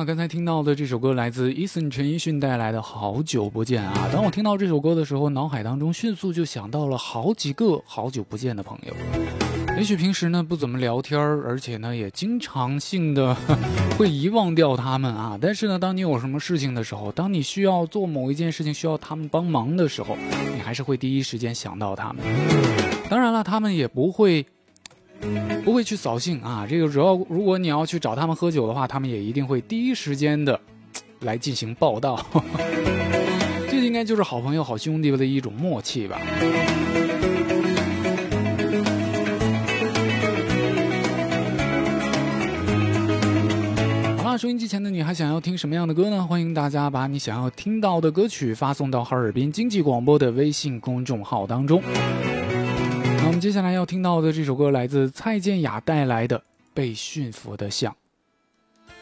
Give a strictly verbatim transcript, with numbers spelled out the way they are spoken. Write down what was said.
啊，刚才听到的这首歌来自 Eason 陈奕迅带来的《好久不见》啊。当我听到这首歌的时候，脑海当中迅速就想到了好几个好久不见的朋友。也许平时呢不怎么聊天，而且呢也经常性的会遗忘掉他们啊。但是呢，当你有什么事情的时候，当你需要做某一件事情需要他们帮忙的时候，你还是会第一时间想到他们。当然了，他们也不会。不会去扫兴啊！这个主要，如果你要去找他们喝酒的话，他们也一定会第一时间的来进行报道。这应该就是好朋友、好兄弟的一种默契吧。好啦，收音机前的你还想要听什么样的歌呢？欢迎大家把你想要听到的歌曲发送到哈尔滨经济广播的微信公众号当中。那我们接下来要听到的这首歌来自蔡健雅带来的《被驯服的象》。